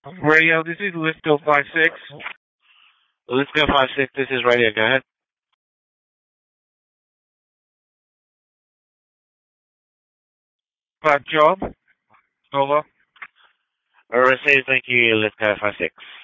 Radio, this is Lisco 56. Lisco 56, this is Radio, go ahead. Job, over. Receive, thank you, Lisco 56.